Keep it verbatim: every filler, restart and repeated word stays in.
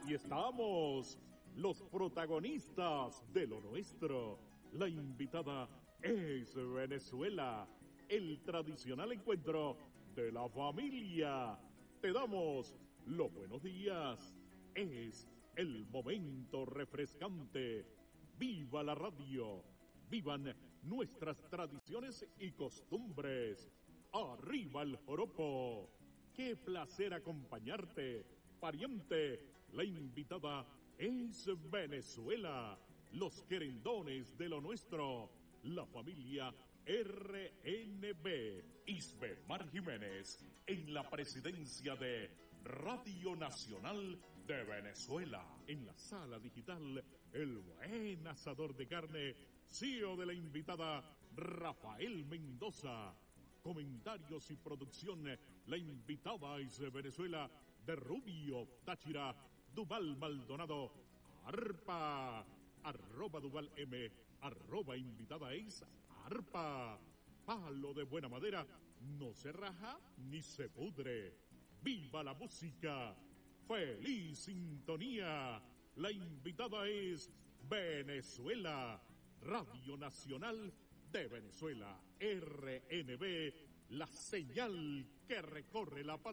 Aquí estamos, los protagonistas de lo nuestro. La invitada es Venezuela, el tradicional encuentro de la familia. Te damos los buenos días. Es el momento refrescante. ¡Viva la radio! ¡Vivan nuestras tradiciones y costumbres! ¡Arriba el joropo! ¡Qué placer acompañarte! Pariente, la invitada es Venezuela, los querendones de lo nuestro, la familia R N B. Isbemar Jiménez, en la presidencia de Radio Nacional de Venezuela. En la sala digital, el buen asador de carne, C E O de la invitada Rafael Mendoza. Comentarios y producción, la invitada es de Venezuela, de Rubio, Táchira, Duval Maldonado, Arpa, arroba Duval M, arroba invitada es Arpa. Palo de buena madera, no se raja ni se pudre. ¡Viva la música! ¡Feliz sintonía! La invitada es Venezuela, Radio Nacional de Venezuela, R N B, la señal que recorre la patria.